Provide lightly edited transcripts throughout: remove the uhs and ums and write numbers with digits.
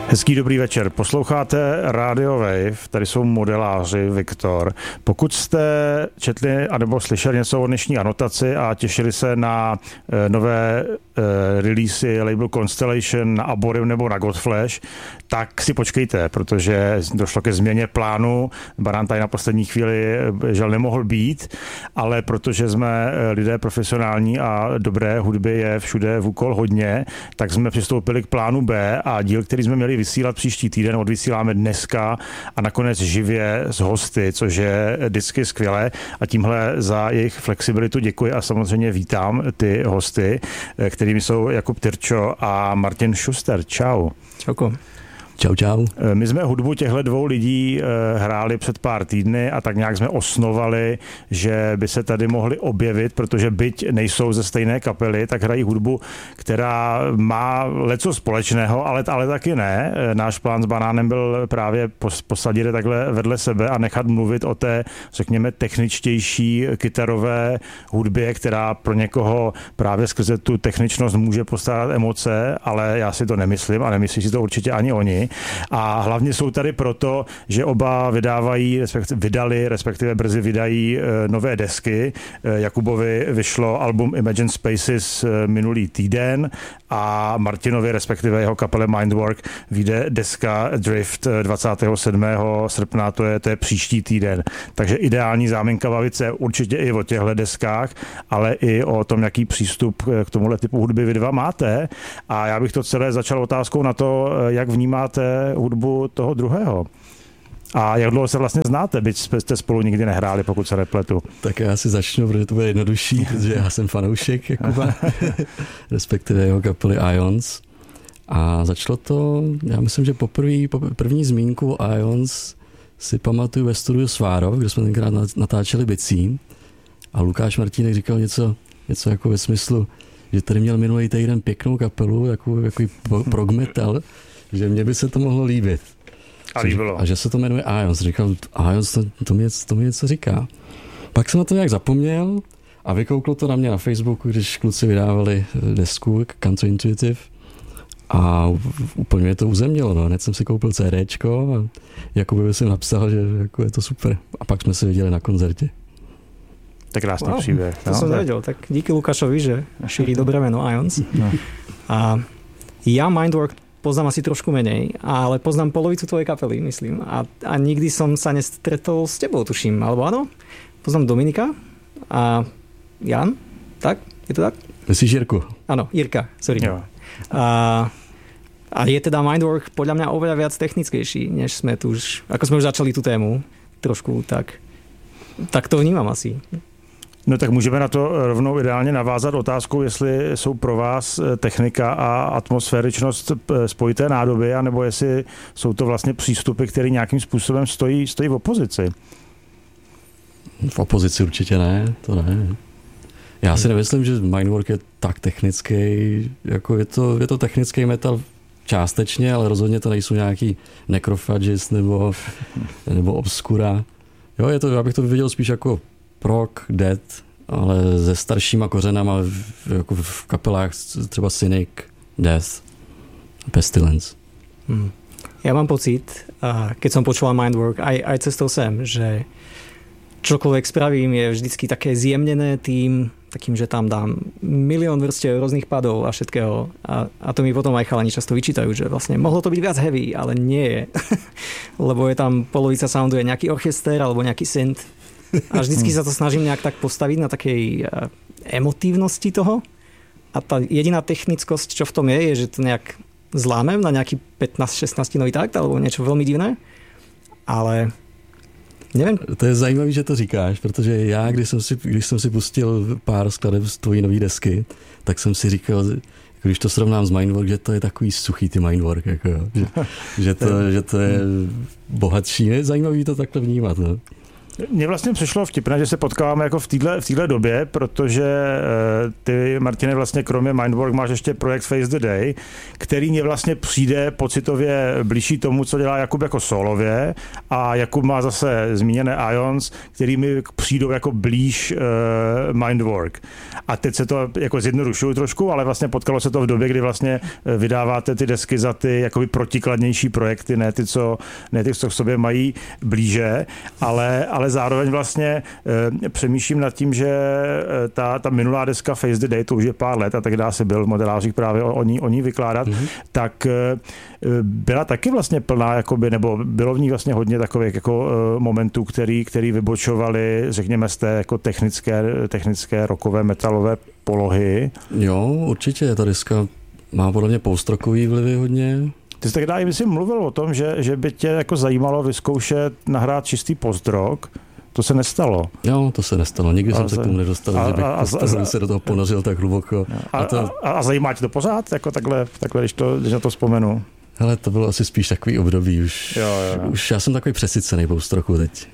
Hezký dobrý večer. Posloucháte Radio Wave, tady jsou modeláři Viktor. Pokud jste četli anebo slyšeli něco o dnešní anotaci a těšili se na nové releasy label Constellation na Aborym nebo na Godflesh, tak si počkejte, protože došlo ke změně plánu. Baran tady na poslední chvíli žel nemohl být, ale protože jsme lidé profesionální a dobré hudby je všude v úkol hodně, tak jsme přistoupili k plánu B a díl, který jsme měli vysílat příští týden, odvysíláme dneska a nakonec živě s hosty, což je vždycky skvělé a tímhle za jejich flexibilitu děkuji a samozřejmě vítám ty hosty, kterými jsou Jakub Tyrčo a Martin Schuster. Čau. Čauko. Čau, čau. My jsme hudbu těchto dvou lidí hráli před pár týdny a tak nějak jsme osnovali, že by se tady mohli objevit, protože byť nejsou ze stejné kapely, tak hrají hudbu, která má leco společného, ale taky ne. Náš plán s Banánem byl právě posadit je takhle vedle sebe a nechat mluvit o té, řekněme, techničtější kytarové hudbě, která pro někoho právě skrze tu techničnost může postarat emoce, ale já si to nemyslím a nemyslí si to určitě ani oni. A hlavně jsou tady proto, že oba vydali, respektive brzy vydají nové desky. Jakubovi vyšlo album Imagine Spaces minulý týden a Martinovi, respektive jeho kapele Mindwork, vyjde deska Drift 27. srpna, to je příští týden. Takže ideální záminka bavit se určitě i o těchto deskách, ale i o tom, jaký přístup k tomuhle typu hudby vy dva máte. A já bych to celé začal otázkou na to, jak vnímáte hudbu toho druhého. A jak dlouho se vlastně znáte, byť jste spolu nikdy nehráli, pokud se nepletu? Tak já si začnu, protože to bude jednodušší, protože já jsem fanoušek Jakuba, respektive jeho kapely Ions. A začalo to, já myslím, že první zmínku Ions si pamatuju ve studiu Svárov, kde jsme tenkrát natáčeli bicí a Lukáš Martínek říkal něco jako ve smyslu, že tady měl minulý týden pěknou kapelu, takový prog metal, že mně by se to mohlo líbit. A že se to jmenuje Ions. Říkal, Ions, to mi něco říká. Pak jsem na to nějak zapomněl a vykouklo to na mě na Facebooku, když kluci vydávali desku Counterintuitive a úplně mě to uzemnilo. No. Hned jsem si koupil CDčko a Jakubovi jsem napsal, že jako je to super. A pak jsme se viděli na koncertě. To je krásný příběh. To som nevedel. Tak díky Lukášovi, že šíri dobré meno Ions. No. A ja Mindwork poznám asi trošku menej, ale poznám polovicu tvojej kapely, myslím. A nikdy som sa nestretol s tebou, tuším. Alebo áno? Poznám Dominika a Jan. Tak? Je to tak? Myslíš Jirku? Áno, Jirka. Sorry. A je teda Mindwork podľa mňa oveľa viac technickejší, než sme tu už, ako sme už začali tú tému. Trošku tak to vnímam asi. No tak můžeme na to rovnou ideálně navázat otázkou, jestli jsou pro vás technika a atmosféričnost spojité nádoby, anebo jestli jsou to vlastně přístupy, které nějakým způsobem stojí v opozici. V opozici určitě ne, to ne. Já si nemyslím, že Mindwork je tak technický, jako je to technický metal částečně, ale rozhodně to nejsou nějaký necrophages nebo obskura. Jo, já bych to viděl spíš jako prog, death, ale se staršíma kořenama jako v kapelách třeba Cynic, Death, Pestilence. Ja mám pocit, keď som počúval Mindwork aj cestou sem, že čokoľvek spravím je vždycky také zjemnené takým, že tam dám milión vrstiev rôznych padov a všetkého a to mi potom aj chalani často vyčítajú, že vlastne mohlo to byť viac heavy, ale nie je. Lebo je tam polovica soundu je nejaký orchester alebo nejaký synth. A vždycky sa to snažím nejak tak postaviť na takej emotívnosti toho. A tá jediná technickosť, čo v tom je, že to nejak zlámem na nejaký 15-16 nový takt, alebo niečo veľmi divné. Ale neviem. To je zajímavé, že to říkáš, protože já, když jsem si pustil pár skladeb z tvojí nový desky, tak jsem si říkal, když to srovnám s Mindwork, že to je takový suchý ty Mindwork, jako, že to je bohatší. Je zajímavý to takhle vnímat. No. Mně vlastně přišlo vtipné, že se potkáváme jako v téhle době, protože ty, Martine, vlastně kromě Mindwork máš ještě projekt Face the Day, který mě vlastně přijde pocitově blížší tomu, co dělá Jakub jako solově, a Jakub má zase zmíněné Ions, který mi přijdou jako blíž Mindwork. A teď se to jako zjednodušuju trošku, ale vlastně potkalo se to v době, kdy vlastně vydáváte ty desky za ty jakoby protikladnější projekty, ne ty, co k sobě mají blíže, ale zároveň vlastně přemýšlím nad tím, že ta minulá deska Face the Day, to už je pár let a tak dá se byl v modelářích právě o ní vykládat, tak byla taky vlastně plná, jakoby, nebo bylo v ní vlastně hodně takových jako momentů, který vybočovali, řekněme, z té jako technické rockové metalové polohy. Jo, určitě, ta deska má podle mě post-rockový vlivy hodně. Ty jsi tehdy, myslím, mluvil o tom, že by tě jako zajímalo vyzkoušet nahrát čistý post-rock. To se nestalo. Jo, to se nestalo. Nikdy jsem se k tomu nedostal, že bych se do toho ponořil tak hluboko. A zajímá tě to pořád? Jako takhle když na to vzpomenu? Hele, to bylo asi spíš takový období. Už já jsem takový přesycený post-rocku teď.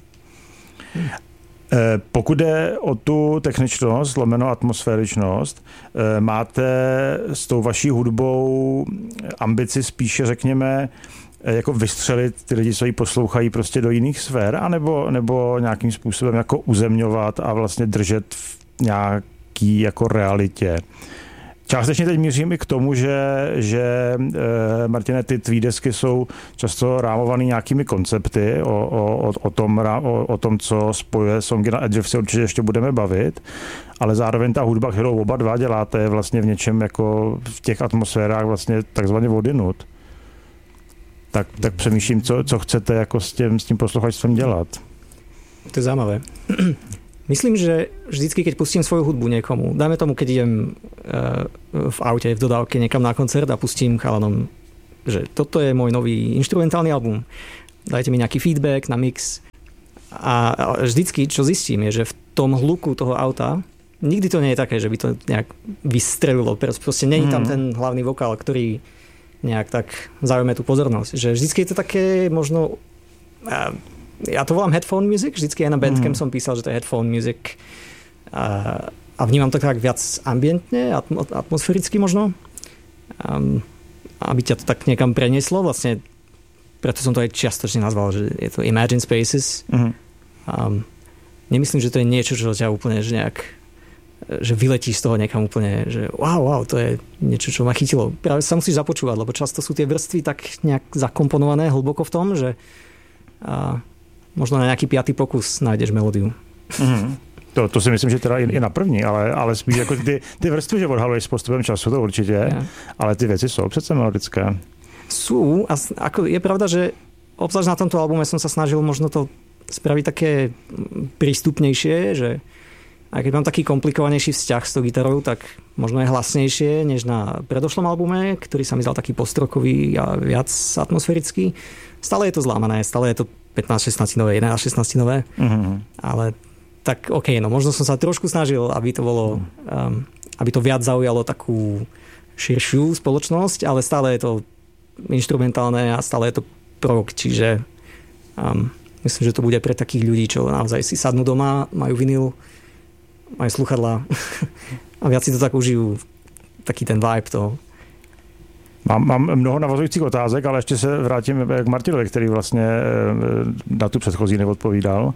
Pokud jde o tu techničnost, lomeno atmosféričnost, máte s tou vaší hudbou ambici spíše, řekněme, jako vystřelit ty lidi, co ji poslouchají prostě do jiných sfér, nebo nějakým způsobem jako uzemňovat a vlastně držet v nějaký jako realitě? Částečně teď mířím i k tomu, že Martine, ty tvý desky jsou často rámovaný nějakými koncepty, o tom, co spojuje songy na Edge, se určitě ještě budeme bavit, ale zároveň ta hudba, kterou oba dva děláte, je vlastně v něčem jako v těch atmosférách vlastně takzvaně odinut. Tak přemýšlím, co chcete jako s tím posluchačstvem dělat. To je zaujímavé. Myslím, že vždycky, keď pustím svoju hudbu niekomu, dáme tomu, keď idem v aute, v dodávke niekam na koncert a pustím chalanom, že toto je môj nový inštrumentálny album, dajte mi nejaký feedback na mix a vždycky, čo zistím, je, že v tom hluku toho auta nikdy to nie je také, že by to nejak vystrelilo. Proste není tam ten hlavný vokál, ktorý nejak tak zaujme tú pozornosť. Že vždycky je to také možno... Ja to volám headphone music, vždycky aj na Bandcamp som písal, že to je headphone music a vnímam to tak viac ambientne, atmosféricky možno, aby ťa to tak niekam prenieslo, vlastne preto som to aj čiastočne nazval, že je to Imagine Spaces. Nemyslím, že to je niečo, čo ťa úplne že nejak, že vyletíš z toho niekam úplne, že wow, to je niečo, čo ma chytilo. Práve sa musíš započúvať, lebo často sú tie vrstvy tak nejak zakomponované hlboko v tom, že možno na nejaký 5. pokus nájdeš melódiu. To si myslím, že teda i na první, ale spíš jako ty vrstvy, že odhaluješ s postupem času, to určitě, ale ty věci jsou přece melodické. Sú, a ako je pravda, že obzvlášť na tomto albume som sa snažil možno to spraviť také prístupnejšie, že aj keď mám taký komplikovanejší vzťah s tou gitarou, tak možno je hlasnejšie než na predošlom albume, ktorý sa mi zdal taký postrokový a viac atmosférický. Stále je to zlámané, stále je to 15-16-nové, 11-16-nové, ale tak OK, no možno som sa trošku snažil, aby to bolo, aby to viac zaujalo takú širšiu spoločnosť, ale stále je to inštrumentálne a stále je to prog, čiže myslím, že to bude pre takých ľudí, čo naozaj si sadnú doma, majú vinyl, majú sluchadlá a viac si to tak užijú, taký ten vibe toho. Mám mnoho navazujících otázek, ale ještě se vrátím k Martinovi, který vlastně na tu předchozí neodpovídal.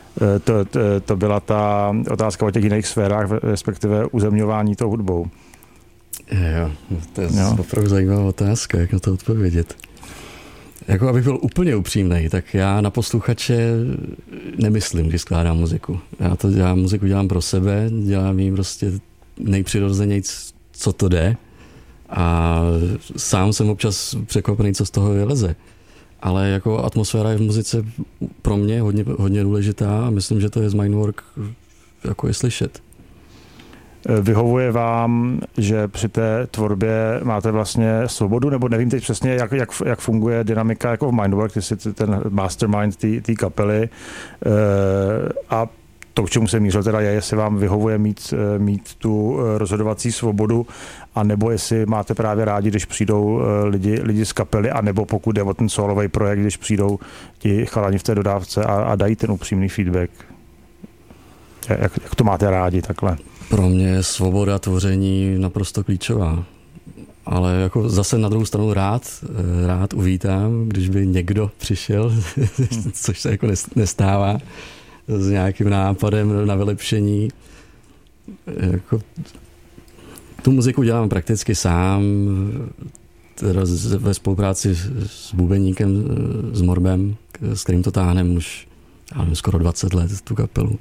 To byla ta otázka o těch jiných sférách, respektive uzemňování tou hudbou. Jo, to je opravdu zajímavá otázka, jak na to odpovědět. Jako abych byl úplně upřímnej, tak já na posluchače nemyslím, když skládám muziku. Já muziku dělám pro sebe, dělám jí prostě nejpřirozeněji, co to jde. A sám jsem občas překvapený, co z toho vyleze. Ale jako atmosféra je v muzice pro mě hodně důležitá a myslím, že to je z Mindwork jako je slyšet. Vyhovuje vám, že při té tvorbě máte vlastně svobodu, nebo nevím teď přesně, jak funguje dynamika jako v Mindwork, ty jsi ten mastermind té kapely a to, k čemu jsem mířil, teda je, jestli vám vyhovuje mít tu rozhodovací svobodu, a nebo jestli máte právě rádi, když přijdou lidi z kapely, a nebo pokud jde o ten solový projekt, když přijdou ti chalani v té dodávce a dají ten upřímný feedback. Jak to máte rádi takhle? Pro mě je svoboda tvoření naprosto klíčová. Ale jako zase na druhou stranu rád uvítám, když by někdo přišel, což se jako nestává, s nějakým nápadem na vylepšení. Jako, tu muziku dělám prakticky sám, teda ve spolupráci s bubeníkem, s Morbem, s kterým to táhnem už skoro 20 let, tu kapelu.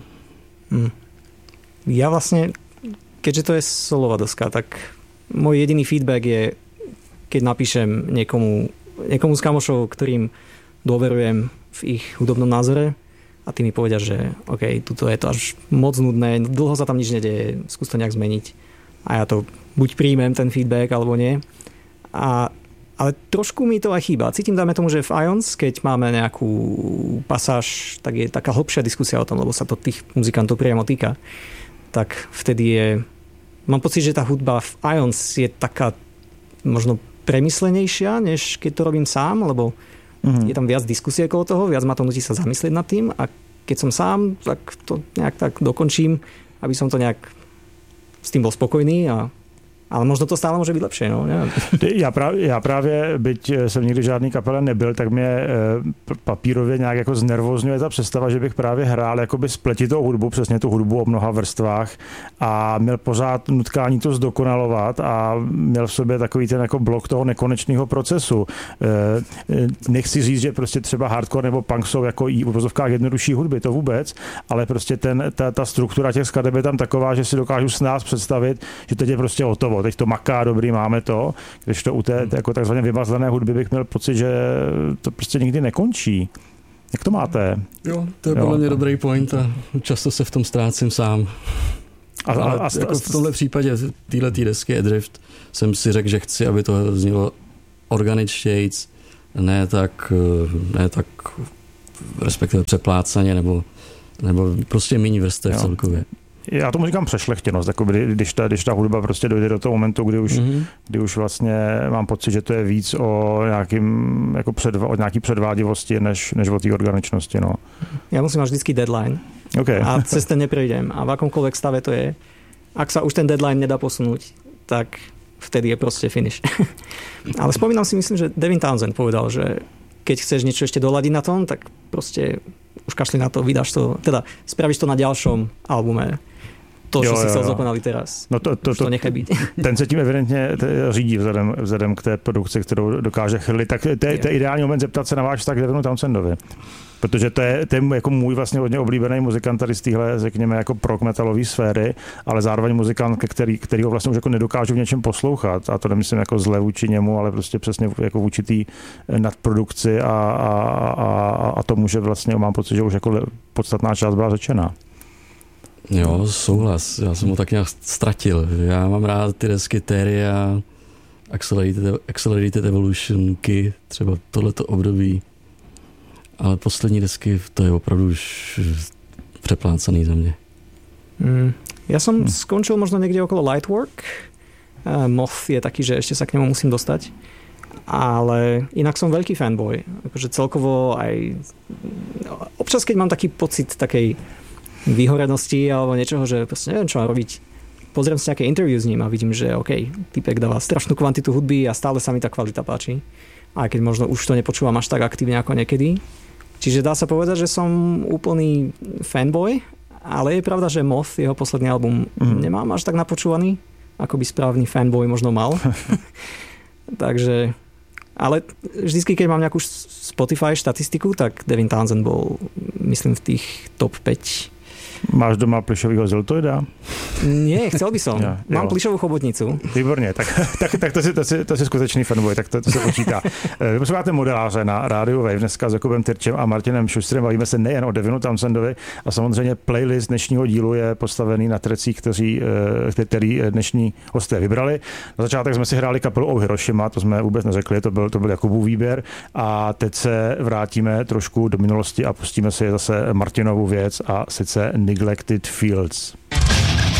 Ja vlastne, keďže to je solová doska, tak môj jediný feedback je, keď napíšem niekomu z kamošov, ktorým dôverujem v ich hudobnom názore, a tí mi povedia, že OK, tuto je to až moc nudné, dlho sa tam nič nedeje, skús to nejak zmeniť. A ja to buď príjmem ten feedback, alebo nie. Ale trošku mi to aj chýba. Cítim, dáme tomu, že v Ions, keď máme nejakú pasáž, tak je taká hlbšia diskusia o tom, lebo sa to tých muzikantov priamo týka. Tak vtedy mám pocit, že tá hudba v Ions je taká možno premyslenejšia, než keď to robím sám, lebo je tam viac diskusie okolo toho, viac ma to nutí sa zamyslieť nad tým, a keď som sám, tak to nejak tak dokončím, aby som to nejak s tým bol spokojný, ale možno to stále může být lepší, no, nevím. Já právě, byť jsem nikdy v žádný kapele nebyl, tak mě papírově nějak jako znervozňuje ta představa, že bych právě hrál jakoby spletitou hudbu, přesně tu hudbu o mnoha vrstvách, a měl pořád nutkání to zdokonalovat a měl v sobě takový ten jako blok toho nekonečného procesu. Nechci říct, že prostě třeba hardcore nebo punk jsou jako i v uvozovkách jednodušší hudby, to vůbec, ale prostě ta struktura těch skladeb je tam taková, že si dokážu s nás představit, že teď je prostě hotovo. Teď to maká, dobrý, máme to, když to u té jako takzvaně vymazlené hudby bych měl pocit, že to prostě nikdy nekončí. Jak to máte? Jo, to je podle mě dobrý point a často se v tom ztrácím sám. Ale jako v tomhle případě téhletý desky Adrift jsem si řekl, že chci, aby to znělo organičtějc, ne tak respektive přeplácaně, nebo prostě méně vrstev celkově. Já tomu říkám přešlechtěnost, jako když ta hudba prostě dojde do toho momentu, kdy už vlastně mám pocit, že to je víc o nějaký předvádivosti, než o té organičnosti. No. Já musím mať vždycky deadline. Okay. A cez ten neprejdem. A v akomkoľvek stave to je. Ak sa už ten deadline nedá posunúť, tak vtedy je proste finish. Ale spomínam si, myslím, že Devin Townsend povedal, že keď chceš niečo ešte doladiť na tom, tak proste už kašli na to, vydáš to, teda spravíš to na ďalšom albume. To, co si chcel zdokonaliť teraz. No to nechaj být. Ten se tím evidentně řídí vzhledem k té produkci, kterou dokáže chrlit. Tak to je ideální moment zeptat se na váš vztah k Devinu Townsendovi. Protože to je jako můj vlastně hodně oblíbený muzikant tady z téhle, řekněme, jako prog metalové sféry, ale zároveň muzikant, kterýho vlastně už jako nedokážu v něčem poslouchat. A to nemyslím jako zle vůči němu, ale prostě přesně jako v určitý nadprodukci a tomu, že vlastně mám pocit, že už jako podstatná část byla řečena. Jo, souhlas. Já jsem ho tak nějak ztratil. Já mám rád ty desky Theria, Accelerated Evolution, Key, třeba tohleto období. Ale poslední desky, to je opravdu už přeplácaný za mě. Ja som skončil možno niekde okolo Lightwork. Moth je taký, že ešte sa k nemu musím dostať. Ale inak som veľký fanboy. Akože celkovo aj občas, keď mám taký pocit takej vyhorenosti alebo niečoho, že proste neviem, čo mám robiť. Pozriem si nejaké interview s ním a vidím, že OK, typek dáva strašnú kvantitu hudby a stále sa mi tá kvalita páči. Aj keď možno už to nepočúvam až tak aktívne ako niekedy. Čiže dá sa povedať, že som úplný fanboy, ale je pravda, že Moth, jeho posledný album, nemám až tak napočúvaný, ako by správny fanboy možno mal. Takže, ale vždycky, keď mám nejakú Spotify štatistiku, tak Devin Townsend bol, myslím, v tých top 5 Máš doma plišovýho Ziltoida? Nie, chcel by som. Mám plišovú chobotnicu. Výborně, tak to si skutečný fanboy, tak to se počítá. Vy posloucháte Modeláře na rádiu Wave dneska s Jakubem Tyrčem a Martinem Šustrem. Bavíme se nejen o Devinu Townsendovi a samozřejmě playlist dnešního dílu je postavený na trecích, který dnešní hosté vybrali. Na začátek jsme si hráli kapelu Oh Hiroshima, to jsme vůbec neřekli, to byl Jakubův výběr a teď se vrátíme trošku do minulosti a pustíme si zase Martinovu věc a sice Neglected Fields.